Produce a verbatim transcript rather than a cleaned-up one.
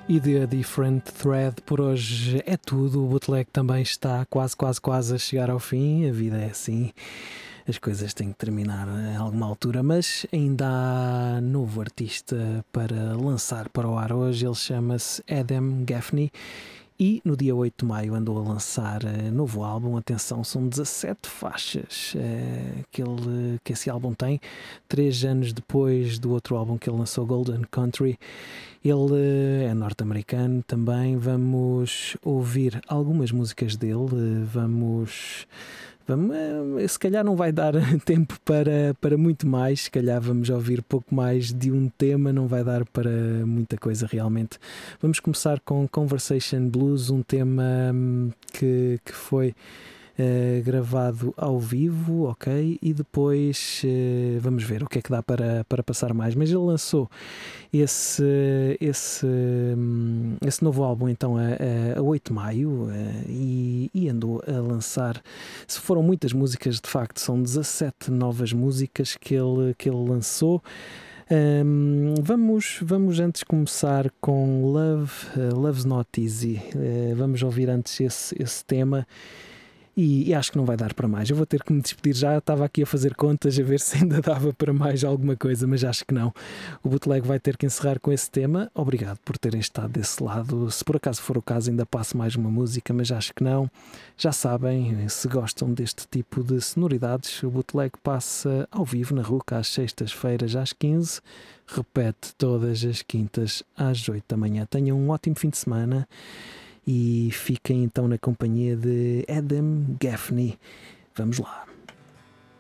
E de A Different Thread por hoje é tudo. O bootleg também está quase, quase, quase a chegar ao fim. A vida é assim, as coisas têm que terminar a alguma altura, mas ainda há novo artista para lançar para o ar hoje. Ele chama-se Adam Gaffney e no dia oito de maio andou a lançar uh, novo álbum. Atenção, são dezassete faixas uh, que, ele, que esse álbum tem, três anos depois do outro álbum que ele lançou, Golden Country. Ele uh, é norte-americano também. Vamos ouvir algumas músicas dele, uh, vamos... Vamos, se calhar não vai dar tempo para, para muito mais, se calhar vamos ouvir pouco mais de um tema, não vai dar para muita coisa realmente. Vamos começar com Conversation Blues, um tema que, que foi uh, gravado ao vivo, ok? E depois uh, vamos ver o que é que dá para, para passar mais. Mas ele lançou esse, esse, esse novo álbum então a, a oito de maio uh, e, e andou a lançar. Se foram muitas músicas, de facto, são dezassete novas músicas que ele, que ele lançou. Um, vamos, vamos antes começar com Love, uh, Love's Not Easy. Uh, vamos ouvir antes esse, esse tema. E, e acho que não vai dar para mais. Eu vou ter que me despedir já. Estava aqui a fazer contas a ver se ainda dava para mais alguma coisa, mas acho que não. O bootleg vai ter que encerrar com esse tema. Obrigado por terem estado desse lado. Se por acaso for o caso, ainda passo mais uma música, mas acho que não. Já sabem, se gostam deste tipo de sonoridades, o bootleg passa ao vivo na R U C às sextas-feiras às quinze. Repete todas as quintas às oito da manhã. Tenham um ótimo fim de semana. E fiquem então na companhia de Adam Gaffney. Vamos lá.